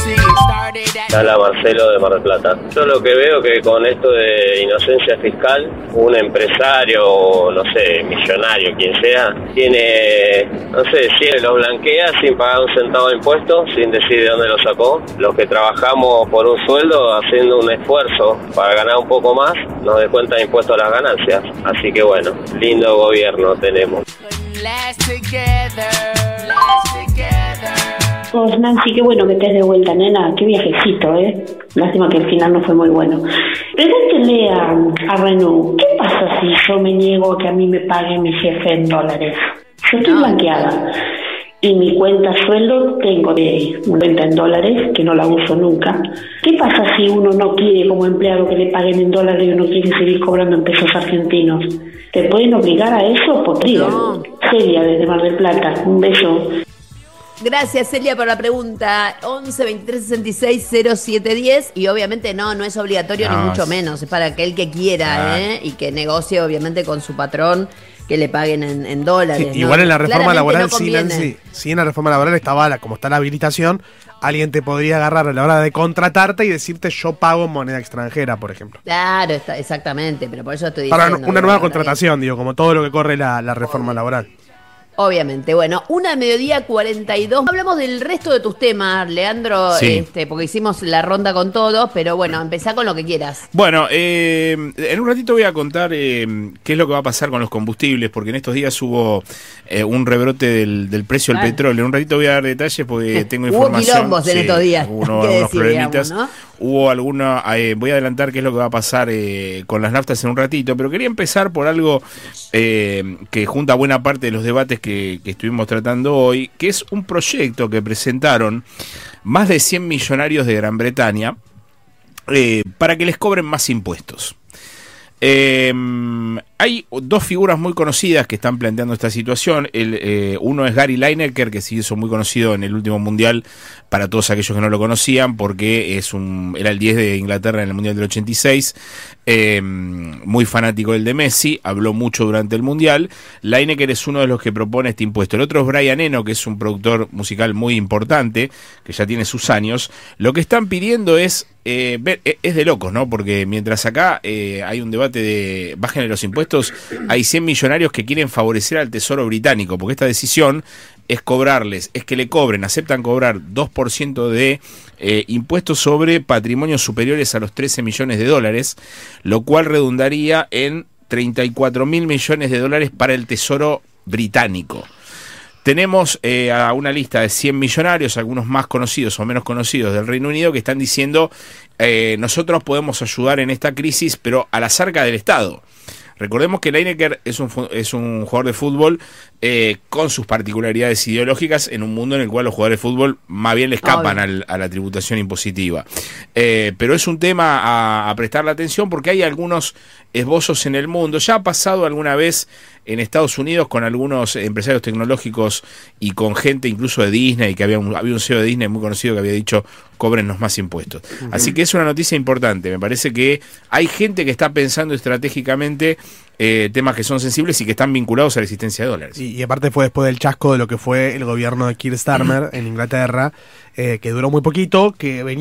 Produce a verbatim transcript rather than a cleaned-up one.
Hola, Marcelo de Mar del Plata. Yo lo que veo que con esto de inocencia fiscal, un empresario, no sé, millonario, quien sea, tiene, no sé, si lo blanquea sin pagar un centavo de impuestos, sin decir de dónde lo sacó. Los que trabajamos por un sueldo, haciendo un esfuerzo para ganar un poco más, nos descuentan impuestos a las ganancias. Así que bueno, lindo gobierno tenemos. Pues Nancy, qué bueno que estés de vuelta, nena. Qué viajecito, ¿eh? Lástima que el final no fue muy bueno. Pregúntenle a, a Renú, ¿qué pasa si yo me niego a que a mí me pague mi jefe en dólares? Yo estoy blanqueada y mi cuenta sueldo tengo de cuenta en dólares, que no la uso nunca. ¿Qué pasa si uno no quiere como empleado que le paguen en dólares y uno quiere seguir cobrando en pesos argentinos? ¿Te pueden obligar a eso? Podría. No. Celia, desde Mar del Plata. Un beso. Gracias, Celia, por la pregunta. once, veintitrés, sesenta y seis, cero siete diez. Y obviamente no, no es obligatorio no, ni mucho menos. Es para aquel que quiera, ah. ¿eh? Y que negocie obviamente con su patrón, que le paguen en, en dólares. Sí, igual ¿no? en la reforma Claramente laboral, no sí, Nancy, sí, en la reforma laboral estaba, la, como está la habilitación, alguien te podría agarrar a la hora de contratarte y decirte yo pago en moneda extranjera, por ejemplo. Claro, está, exactamente, pero por eso estoy diciendo. Para una nueva contratación, digo, como todo lo que corre la, la reforma laboral. Obviamente. Bueno, una mediodía cuarenta y dos. Hablamos del resto de tus temas, Leandro, sí. este, porque hicimos la ronda con todos, pero bueno, empezá con lo que quieras. Bueno, eh, en un ratito voy a contar eh, qué es lo que va a pasar con los combustibles, porque en estos días hubo eh, un rebrote del, del precio del claro. petróleo. En un ratito voy a dar detalles porque tengo información. Hubo quilombos en sí, estos días. Hubo unos, unos decir, problemitas. Digamos, ¿no? Hubo alguna, eh, voy a adelantar qué es lo que va a pasar eh, con las naftas en un ratito, pero quería empezar por algo eh, que junta buena parte de los debates que, que estuvimos tratando hoy, que es un proyecto que presentaron más de cien millonarios de Gran Bretaña eh, para que les cobren más impuestos. Eh, hay dos figuras muy conocidas que están planteando esta situación. El, eh, uno es Gary Lineker, que se hizo muy conocido en el último mundial para todos aquellos que no lo conocían, porque es un era el diez de Inglaterra en el mundial del ochenta y seis, eh, muy fanático del de Messi, habló mucho durante el mundial. Lineker es uno de los que propone este impuesto. El otro es Brian Eno, que es un productor musical muy importante, que ya tiene sus años. Lo que están pidiendo es Eh, es de locos, ¿no? Porque mientras acá eh, hay un debate de bajen los impuestos, hay cien millonarios que quieren favorecer al Tesoro británico, porque esta decisión es cobrarles, es que le cobren, aceptan cobrar dos por ciento de eh, impuestos sobre patrimonios superiores a los trece millones de dólares, lo cual redundaría en treinta y cuatro mil millones de dólares para el Tesoro británico. Tenemos eh, a una lista de cien millonarios, algunos más conocidos o menos conocidos del Reino Unido, que están diciendo eh, nosotros podemos ayudar en esta crisis, pero a la arca del Estado. Recordemos que Lineker es un, es un jugador de fútbol eh, con sus particularidades ideológicas en un mundo en el cual los jugadores de fútbol más bien le escapan al, a la tributación impositiva. Eh, pero es un tema a, a prestarle atención porque hay algunos esbozos en el mundo. Ya ha pasado alguna vez en Estados Unidos con algunos empresarios tecnológicos y con gente incluso de Disney, que había un, había un C E O de Disney muy conocido que había dicho cóbrennos más impuestos. Uh-huh. Así que es una noticia importante. Me parece que hay gente que está pensando estratégicamente eh, temas que son sensibles y que están vinculados a la existencia de dólares. Y, y aparte fue después del chasco de lo que fue el gobierno de Keir Starmer en Inglaterra, eh, que duró muy poquito, que venía